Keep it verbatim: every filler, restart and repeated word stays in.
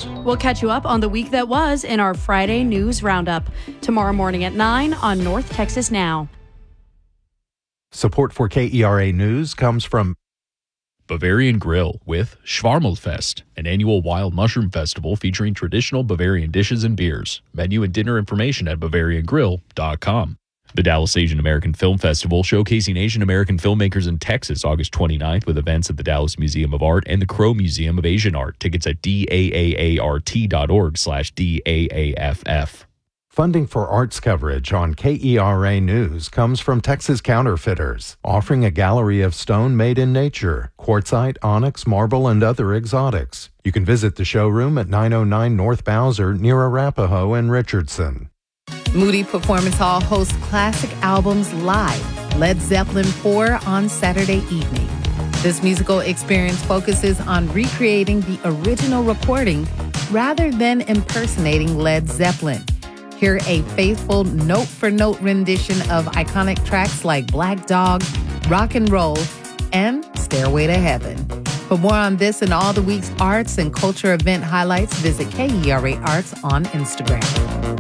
news. We'll catch you up on the week that was in our Friday News Roundup. Tomorrow morning at nine on North Texas Now. Support for K E R A News comes from Bavarian Grill with Schwarmelfest, an annual wild mushroom festival featuring traditional Bavarian dishes and beers. Menu and dinner information at bavarian grill dot com. The Dallas Asian American Film Festival, showcasing Asian American filmmakers in Texas, August twenty-ninth, with events at the Dallas Museum of Art and the Crow Museum of Asian Art. Tickets at daart.org slash DAAFF. Funding for arts coverage on K E R A News comes from Texas Counterfeiters, offering a gallery of stone made in nature, quartzite, onyx, marble, and other exotics. You can visit the showroom at nine oh nine North Bowser near Arapahoe and Richardson. Moody Performance Hall hosts classic albums live, Led Zeppelin four on Saturday evening. This musical experience focuses on recreating the original recording rather than impersonating Led Zeppelin. Hear a faithful note-for-note rendition of iconic tracks like Black Dog, Rock and Roll, and Stairway to Heaven. For more on this and all the week's arts and culture event highlights, visit K E R A Arts on Instagram.